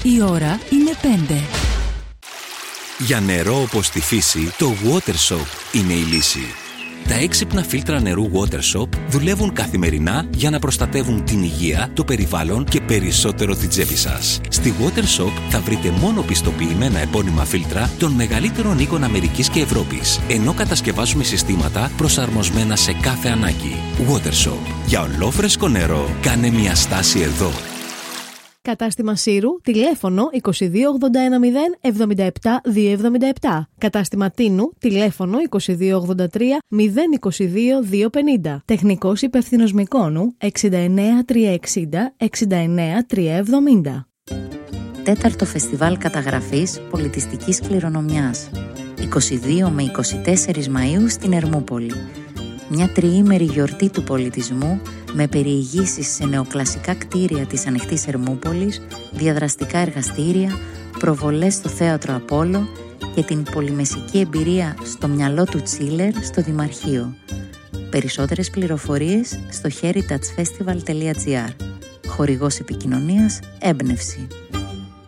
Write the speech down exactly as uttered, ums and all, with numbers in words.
Η ώρα είναι πέντε. Για νερό όπως τη φύση, το WaterSoap είναι η λύση. Τα έξυπνα φίλτρα νερού WaterSoap δουλεύουν καθημερινά για να προστατεύουν την υγεία, το περιβάλλον και περισσότερο την τσέπη σας. Στη WaterSoap θα βρείτε μόνο πιστοποιημένα επώνυμα φίλτρα των μεγαλύτερων οίκων Αμερικής και Ευρώπης, ενώ κατασκευάζουμε συστήματα προσαρμοσμένα σε κάθε ανάγκη. WaterSoap. Για ολόφρεσκο νερό, κάνε μια στάση εδώ. Κατάστημα Σύρου, τηλέφωνο είκοσι δύο ογδόντα ένα μηδέν εβδομήντα επτά διακόσια εβδομήντα επτά. Κατάστημα Τίνου, τηλέφωνο είκοσι δύο ογδόντα τρία μηδέν είκοσι δύο διακόσια πενήντα. Τεχνικός υπεύθυνος Μυκόνου εξήντα εννέα τριακόσια εξήντα εξήντα εννέα τριακόσια εβδομήντα. Τέταρτο Φεστιβάλ Καταγραφής Πολιτιστικής Κληρονομιάς, είκοσι δύο με είκοσι τέσσερα Μαΐου στην Ερμούπολη. Μια τριήμερη γιορτή του πολιτισμού με περιηγήσεις σε νεοκλασικά κτίρια της ανοιχτής Ερμούπολης, διαδραστικά εργαστήρια, προβολές στο Θέατρο Απόλλω και την πολυμεσική εμπειρία στο μυαλό του Τσίλερ στο Δημαρχείο. Περισσότερες πληροφορίες στο heritage festival τελεία gr. Χορηγός επικοινωνίας Έμπνευση.